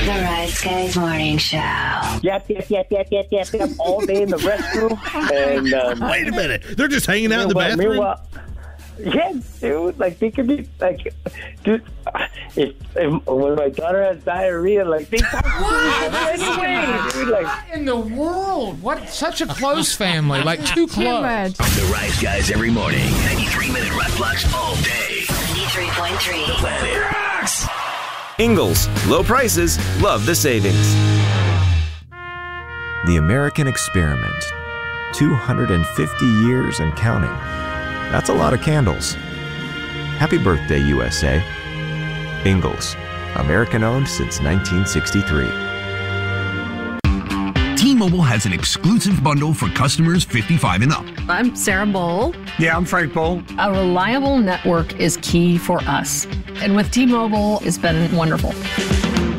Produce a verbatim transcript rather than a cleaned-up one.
The Rise Guys Morning Show. Yep, yep, yep, yep, yep, yep, yep, all day in the restroom. And um, Wait a minute. They're just hanging out in the bathroom? Meanwhile, yeah, dude, like, they could be, like, dude, if, if when my daughter has diarrhea, like, they talk to me anyway, dude, like. What in the world? What? Such a close family, like too close. The Rise Guys every morning. ninety-three minute rock blocks all day. ninety-three point three. The Planet Rocks. Ingalls. Low prices. Love the savings. The American experiment. two hundred fifty years and counting. That's a lot of candles. Happy birthday, U S A. Ingalls. American owned since nineteen sixty-three. T-Mobile has an exclusive bundle for customers fifty-five and up. I'm Sarah Bowl. Yeah, I'm Frank Bowl. A reliable network is key for us. And with T-Mobile, it's been wonderful.